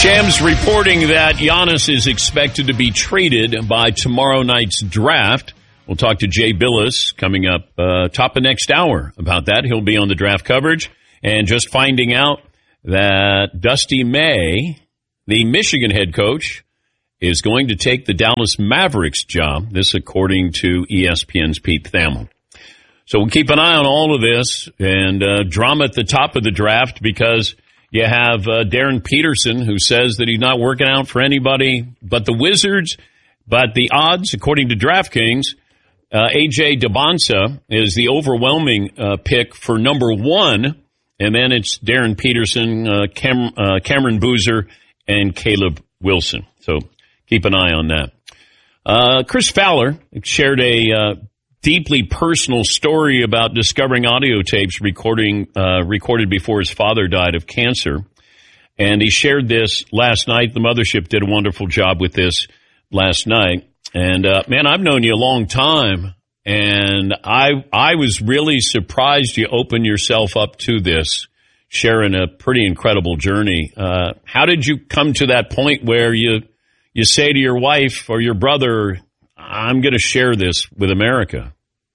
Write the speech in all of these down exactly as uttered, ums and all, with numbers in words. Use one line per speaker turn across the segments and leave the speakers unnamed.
Shams reporting that Giannis is expected to be traded by tomorrow night's draft. We'll talk to Jay Billis coming up uh, top of next hour about that. He'll be on the draft coverage. And just finding out that Dusty May, the Michigan head coach, is going to take the Dallas Mavericks job. This according to E S P N's Pete Thamel. So we'll keep an eye on all of this and uh, drama at the top of the draft because you have uh, Darren Peterson, who says that he's not working out for anybody but the Wizards. But the odds, according to DraftKings, uh, A J Debonsa is the overwhelming uh, pick for number one. And then it's Darren Peterson, uh, Cam- uh, Cameron Boozer, and Caleb Wilson. So keep an eye on that. Uh, Chris Fowler shared a uh, deeply personal story about discovering audio tapes recording uh, recorded before his father died of cancer. And he shared this last night. The Mothership did a wonderful job with this last night. And, uh, man, I've known you a long time. And I I was really surprised you opened yourself up to this, sharing a pretty incredible journey. Uh, how did you come to that point where you you say to your wife or your brother, I'm going to share this with America?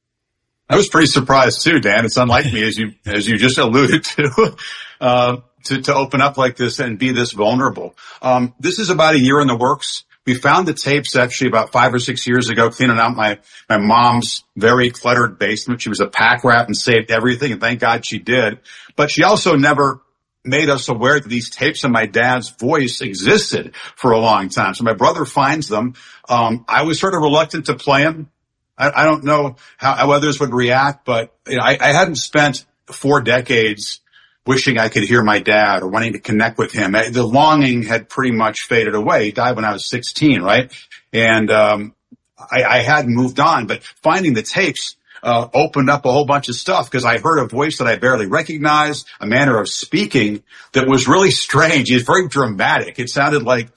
I was pretty surprised too, Dan. It's unlike me, as you as you just alluded to, uh, to to open up like this and be this vulnerable. Um, this is about a year in the works. We found the tapes actually about five or six years ago, cleaning out my, my mom's very cluttered basement. She was a pack rat and saved everything, and thank God she did. But she also never made us aware that these tapes of my dad's voice existed for a long time. So my brother finds them. Um, I was sort of reluctant to play them. I, I don't know how, how others would react, but you know, I, I hadn't spent four decades wishing I could hear my dad or wanting to connect with him. The longing had pretty much faded away. He died when I was sixteen, right? And um I, I had moved on, but finding the tapes uh opened up a whole bunch of stuff because I heard a voice that I barely recognized, a manner of speaking that was really strange. He was very dramatic. It sounded like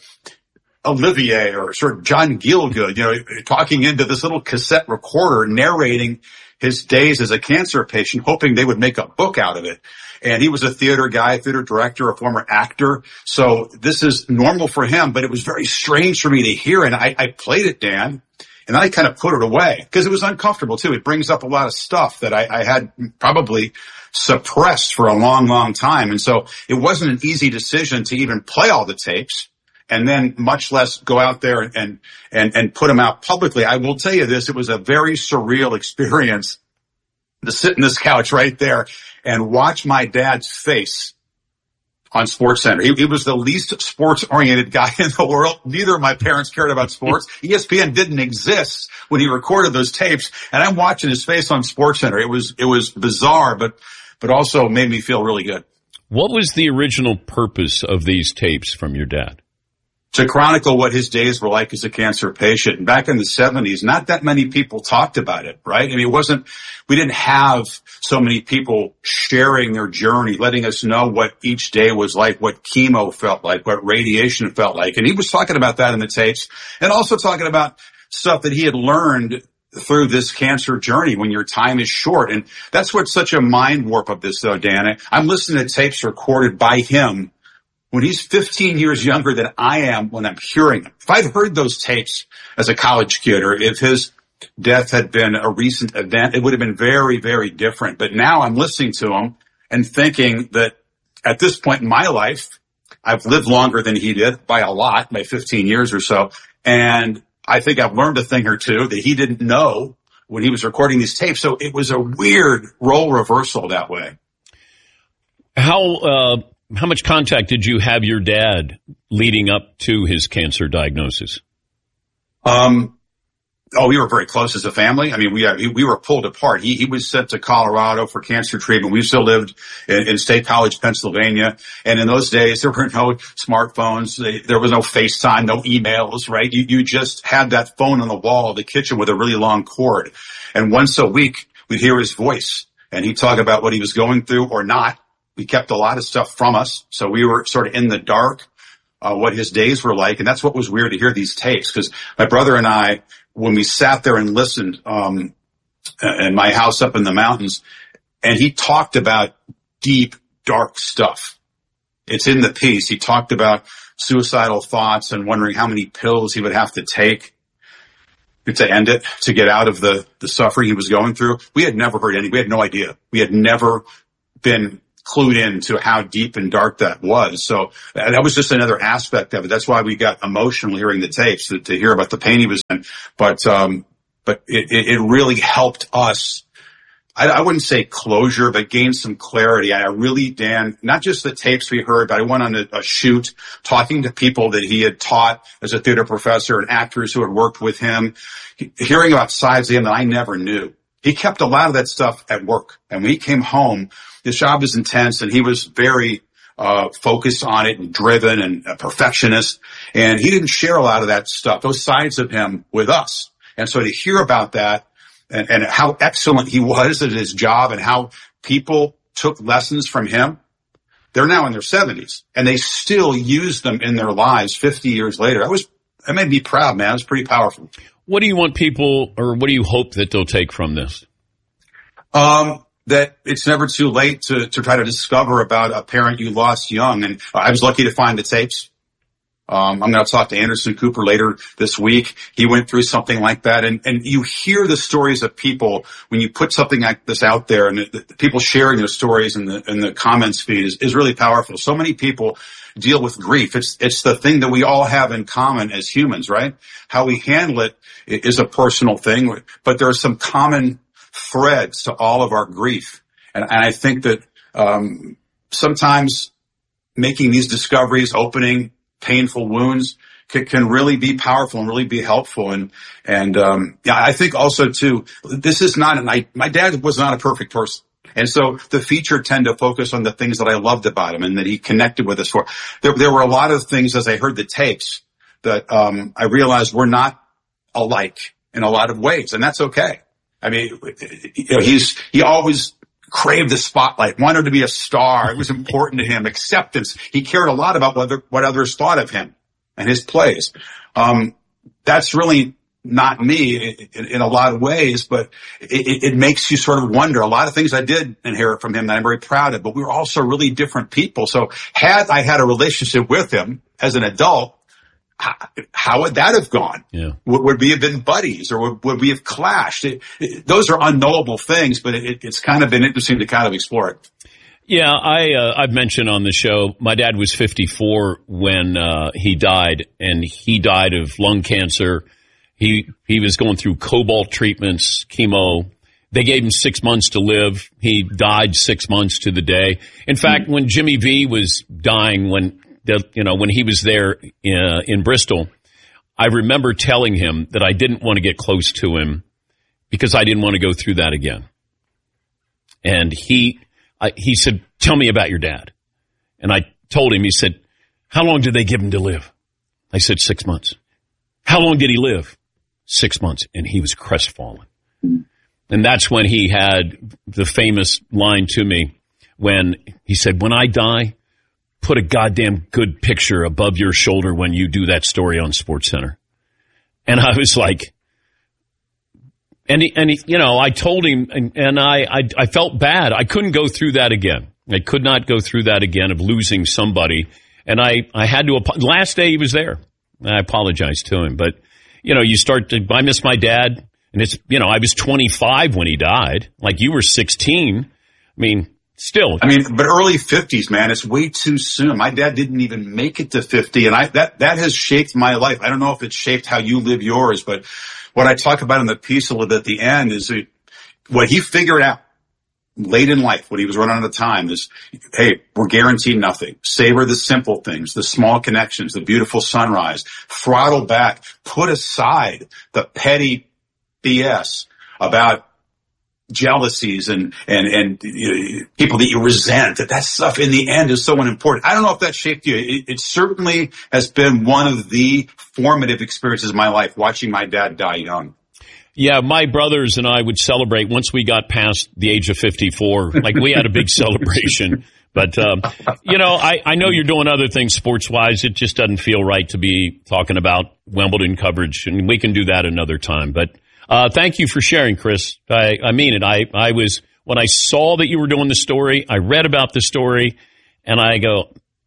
Olivier or sort of John Gielgud, you know, talking into this little cassette recorder, narrating his days as a cancer patient, hoping they would make a book out of it. And he was a theater guy, theater director, a former actor. So this is normal for him, but it was very strange for me to hear. And I, I played it, Dan, and then I kind of put it away because it was uncomfortable too. It brings up a lot of stuff that I, I had probably suppressed for a long, long time. And so it wasn't an easy decision to even play all the tapes and then much less go out there and, and, and put them out publicly. I will tell you this, it was a very surreal experience to sit in this couch right there and watch my dad's face on SportsCenter. He, he was the least sports-oriented guy in the world. Neither of my parents cared about sports. E S P N didn't exist when he recorded those tapes, and I'm watching his face on SportsCenter. It was it was bizarre, but but also made me feel really good.
What was the original purpose of these tapes from your dad?
To chronicle what his days were like as a cancer patient. And back in the seventies, not that many people talked about it, right? I mean, it wasn't, we didn't have so many people sharing their journey, letting us know what each day was like, what chemo felt like, what radiation felt like. And he was talking about that in the tapes and also talking about stuff that he had learned through this cancer journey when your time is short. And that's what's such a mind warp of this though, Dan. I'm listening to tapes recorded by him when he's fifteen years younger than I am when I'm hearing them. If I'd heard those tapes as a college kid or if his death had been a recent event, it would have been very, very different. But now I'm listening to him and thinking that at this point in my life, I've lived longer than he did by a lot, by fifteen years or so. And I think I've learned a thing or two that he didn't know when he was recording these tapes. So it was a weird role reversal that way.
How, uh, How much contact did you have your dad leading up to his cancer diagnosis?
Um, oh, we were very close as a family. I mean, we we were pulled apart. He he was sent to Colorado for cancer treatment. We still lived in, in State College, Pennsylvania. And in those days, there were no smartphones. There was no FaceTime, no emails, right? You you just had that phone on the wall of the kitchen with a really long cord. And once a week, we'd hear his voice, and he'd talk about what he was going through or not. He kept a lot of stuff from us, so we were sort of in the dark, uh, what his days were like. And that's what was weird to hear these tapes, because my brother and I, when we sat there and listened um in my house up in the mountains, and he talked about deep, dark stuff. it's in the piece. He talked about suicidal thoughts and wondering how many pills he would have to take to end it, to get out of the, the suffering he was going through. We had never heard any, we had no idea. We had never been clued in to how deep and dark that was. So that was just another aspect of it. That's why we got emotional hearing the tapes, to, to hear about the pain he was in. But, um, but it, it really helped us. I, I wouldn't say closure, but gain some clarity. I really, Dan, not just the tapes we heard, but I went on a, a shoot talking to people that he had taught as a theater professor and actors who had worked with him, hearing about sides of him that I never knew. He kept a lot of that stuff at work. And when he came home, his job was intense and he was very uh focused on it and driven and a perfectionist. And he didn't share a lot of that stuff, those sides of him, with us. And so to hear about that, And, and how excellent he was at his job and how people took lessons from him. They're now in their seventies and they still use them in their lives fifty years later. That was, that made me proud, man. It was pretty powerful.
What do you want people, or what do you hope that they'll take from this?
Um, that it's never too late to, to try to discover about a parent you lost young. And I was lucky to find the tapes. Um, I'm going to talk to Anderson Cooper later this week. He went through something like that. And, and you hear the stories of people when you put something like this out there, and the, the people sharing their stories in the, in the comments feed is, is really powerful. So many people deal with grief. It's, it's the thing that we all have in common as humans, right? How we handle it is a personal thing, but there are some common threads to all of our grief. And, and I think that, um, sometimes making these discoveries, opening painful wounds can, can really be powerful and really be helpful. And, and, um, yeah, I think also too, this is not an, I, my dad was not a perfect person. And so the feature tend to focus on the things that I loved about him and that he connected with us for. There, there were a lot of things as I heard the tapes that, um, I realized we're not alike in a lot of ways. And that's okay. I mean, you know, he's, he always craved the spotlight, wanted to be a star. It was important to him. Acceptance. He cared a lot about whether, what others thought of him and his plays. Um, that's really not me in, in a lot of ways, but it, it makes you sort of wonder. A lot of things I did inherit from him that I'm very proud of, but we were also really different people. So had I had a relationship with him as an adult, how, how would that have gone? Yeah. Would, would we have been buddies, or would, would we have clashed? It, it, those are unknowable things, but it, it's kind of been interesting to kind of explore it.
Yeah, I, uh, I've mentioned on the show, my dad was fifty-four when uh, he died, and he died of lung cancer. He he was going through cobalt treatments, chemo. They gave him six months to live. He died six months to the day. In fact, mm-hmm. when Jimmy V was dying, when The, you know, when he was there in, in Bristol, I remember telling him that I didn't want to get close to him because I didn't want to go through that again. And he, I, he said, "Tell me about your dad." And I told him, he said, "How long did they give him to live?" I said, six months. "How long did he live?" Six months. And he was crestfallen. And that's when he had the famous line to me when he said, "When I die, put a goddamn good picture above your shoulder when you do that story on SportsCenter." And I was like, and he, and he, you know, I told him, and, and I, I, I felt bad. I couldn't go through that again. I could not go through that again of losing somebody. And I, I had to, last day he was there. I apologized to him, but you know, you start to, I miss my dad, and it's, you know, I was twenty-five when he died, like you were sixteen. I mean, still.
I mean, but early fifties, man, it's way too soon. My dad didn't even make it to fifty, and I, that, that has shaped my life. I don't know if it's shaped how you live yours, but what I talk about in the piece a little bit at the end is what he figured out late in life when he was running out of time is, hey, we're guaranteed nothing. Savor the simple things, the small connections, the beautiful sunrise, throttle back, put aside the petty B S about jealousies and, and, and you know, people that you resent. That that stuff in the end is so unimportant. I don't know if that shaped you. It, it certainly has been one of the formative experiences of my life, watching my dad die young.
Yeah, my brothers and I would celebrate once we got past the age of fifty-four. Like, we had a big celebration. But, um, you know, I, I know you're doing other things sports-wise. It just doesn't feel right to be talking about Wimbledon coverage, and we can do that another time. But uh, thank you for sharing, Chris. I, I mean it. I, I was, when I saw that you were doing the story, I read about the story, and I go,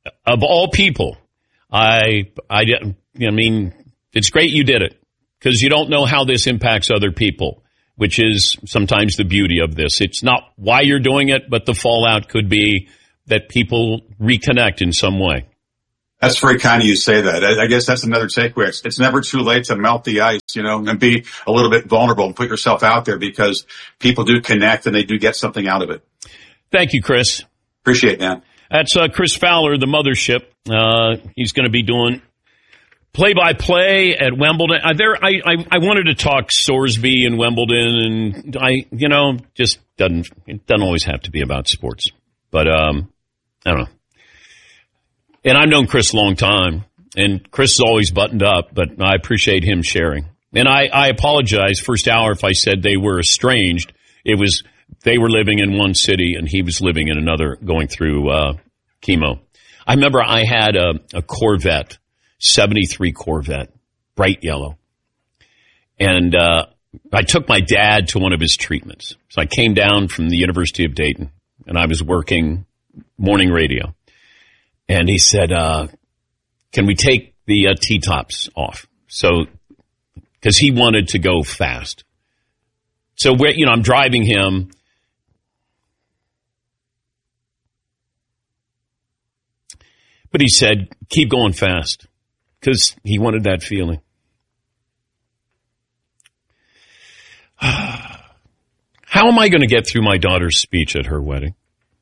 of all people, I, I, I mean, it's great you did it because you don't know how this impacts other people, which is sometimes the beauty of this. It's not why you're doing it, but the fallout could be that people reconnect in some way.
That's very kind of you to say that. I, I guess that's another takeaway. It's, it's never too late to melt the ice, you know, and be a little bit vulnerable and put yourself out there because people do connect and they do get something out of it. Thank
you, Chris.
Appreciate it, man.
That's uh, Chris Fowler, the mothership. Uh, he's going to be doing play-by-play at Wimbledon. Uh, there, I, I, I wanted to talk Sorsby and Wimbledon, and I, you know, just doesn't it doesn't always have to be about sports. But um, I don't know. And I've known Chris a long time, and Chris is always buttoned up, but I appreciate him sharing. And I, I apologize first hour if I said they were estranged. It was they were living in one city, and he was living in another, going through uh, chemo. I remember I had a, a Corvette, seventy-three Corvette, bright yellow. And uh, I took my dad to one of his treatments. So I came down from the University of Dayton, and I was working morning radio. And he said, uh, can we take the uh, T-tops off? So, because he wanted to go fast. So, we're, you know, I'm driving him. But he said, keep going fast. Because he wanted that feeling. How am I going to get through my daughter's speech at her wedding?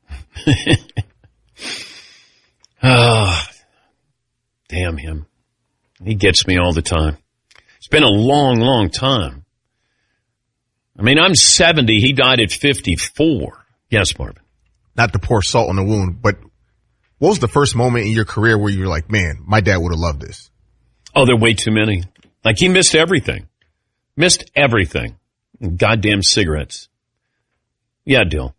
Ah, oh, damn him. He gets me all the time. It's been a long, long time. I mean, I'm seventy. He died at fifty-four. Yes, Marvin.
Not to pour salt on the wound, but what was the first moment in your career where you were like, man, my dad would have loved this?
Oh, there are way too many. Like, he missed everything. Missed everything. Goddamn cigarettes. Yeah, Dill.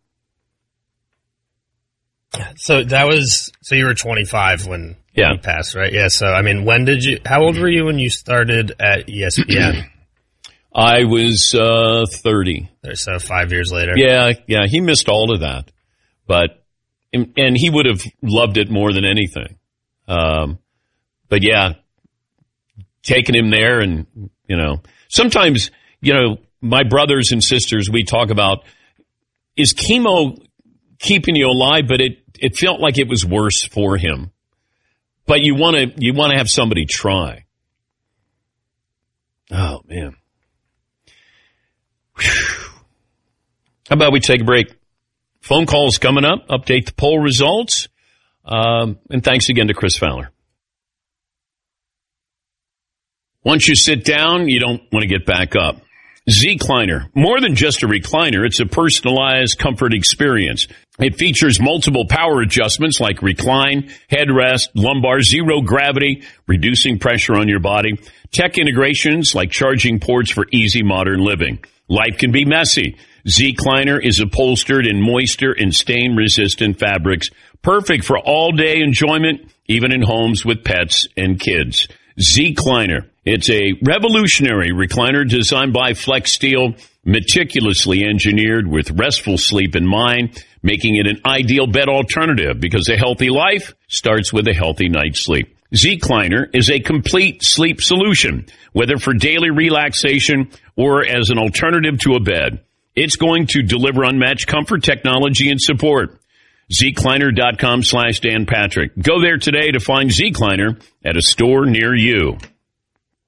So that was, so you were twenty-five when
yeah.
he passed, right? Yeah. So, I mean, when did you, how old were you when you started at E S P N?
I was, uh, thirty.
So five years later.
Yeah. Yeah. He missed all of that, but, and he would have loved it more than anything. Um, but yeah, taking him there and, you know, sometimes, you know, my brothers and sisters, we talk about, is chemo keeping you alive, but it, it felt like it was worse for him. But you want to you want to have somebody try. Oh, man. Whew. How about we take a break? Phone calls coming up. Update the poll results. Um, and thanks again to Chris Fowler. Once you sit down, you don't want to get back up. Zecliner, more than just a recliner, it's a personalized comfort experience. It features multiple power adjustments like recline, headrest, lumbar, zero gravity, reducing pressure on your body, tech integrations like charging ports for easy modern living. Life can be messy. Zecliner is upholstered in moisture and stain-resistant fabrics, perfect for all-day enjoyment, even in homes with pets and kids. Zecliner. It's a revolutionary recliner designed by Flex Steel, meticulously engineered with restful sleep in mind, making it an ideal bed alternative because a healthy life starts with a healthy night's sleep. Zecliner is a complete sleep solution, whether for daily relaxation or as an alternative to a bed. It's going to deliver unmatched comfort, technology, and support. Zecliner.com slash Dan Patrick. Go there today to find Zecliner at a store near you.